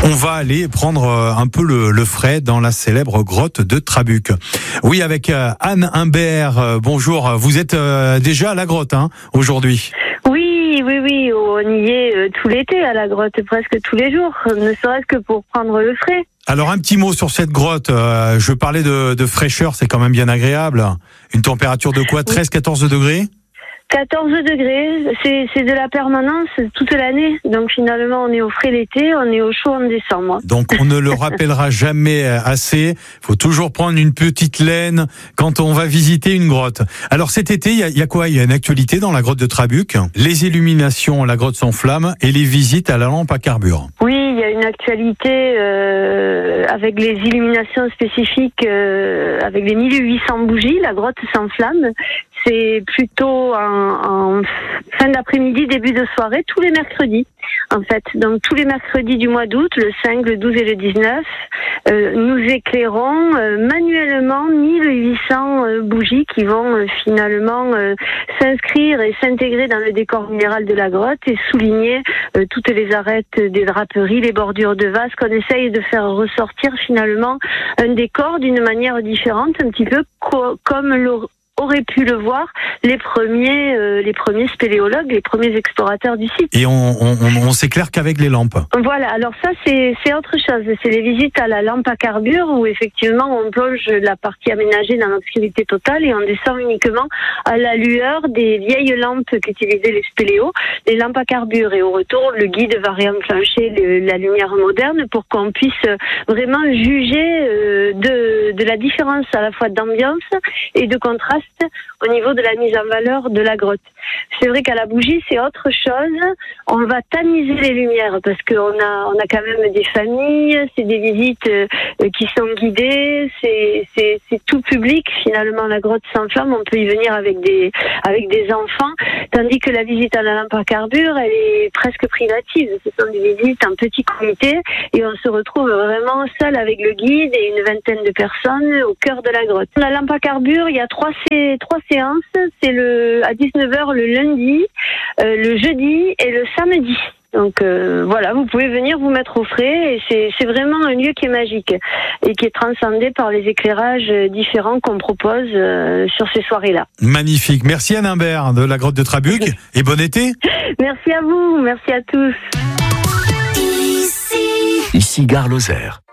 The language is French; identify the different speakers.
Speaker 1: On va aller prendre un peu le frais dans la célèbre grotte de Trabuc. Oui, avec Anne Imbert. Bonjour, vous êtes déjà à la grotte aujourd'hui?
Speaker 2: Oui, on y est tout l'été à la grotte, presque tous les jours, ne serait-ce que pour prendre le frais.
Speaker 1: Alors un petit mot sur cette grotte. Je parlais de fraîcheur, c'est quand même bien agréable. Une température de quoi? 13-14 degrés?
Speaker 2: 14 degrés, c'est de la permanence toute l'année. Donc finalement, on est au frais l'été, on est au chaud en décembre.
Speaker 1: Donc on ne le rappellera jamais assez. Il faut toujours prendre une petite laine quand on va visiter une grotte. Alors cet été, il y a quoi? Il y a une actualité dans la grotte de Trabuc. Les illuminations, la grotte s'enflamme et les visites à la lampe à carbure.
Speaker 2: Oui, il y a une actualité avec les illuminations spécifiques, avec les 1800 bougies. La grotte s'enflamme. C'est plutôt en fin d'après-midi, début de soirée, tous les mercredis, en fait. Donc tous les mercredis du mois d'août, le 5, le 12 et le 19, nous éclairons manuellement 1800 bougies qui vont finalement s'inscrire et s'intégrer dans le décor minéral de la grotte et souligner toutes les arêtes des draperies, les bordures de vases, qu'on essaye de faire ressortir finalement un décor d'une manière différente, un petit peu comme auraient pu le voir les premiers spéléologues, les premiers explorateurs du site.
Speaker 1: Et on s'éclaire qu'avec les lampes.
Speaker 2: Voilà, alors ça c'est autre chose, c'est les visites à la lampe à carbure où effectivement on plonge la partie aménagée dans l'obscurité totale et on descend uniquement à la lueur des vieilles lampes qu'utilisaient les spéléos, les lampes à carbure, et au retour le guide va réenclencher la lumière moderne pour qu'on puisse vraiment juger de la différence à la fois d'ambiance et de contraste au niveau de la mise en valeur de la grotte. C'est vrai qu'à la bougie, c'est autre chose. On va tamiser les lumières parce qu'on a quand même des familles, c'est des visites qui sont guidées, c'est tout public. Finalement, la grotte s'enflamme, on peut y venir avec des enfants, tandis que la visite à la lampe à carbure, elle est presque privative. Ce sont des visites en petit comité et on se retrouve vraiment seul avec le guide et une vingtaine de personnes au cœur de la grotte. La lampe à carbure, il y a trois séances, c'est à 19h le lundi, le jeudi et le samedi. Donc voilà, vous pouvez venir vous mettre au frais et c'est vraiment un lieu qui est magique et qui est transcendé par les éclairages différents qu'on propose sur ces soirées-là.
Speaker 1: Magnifique. Merci Anne Imbert de la grotte de Trabuc et bon été.
Speaker 2: Merci à vous, merci à tous.
Speaker 3: Ici Gare Lozère.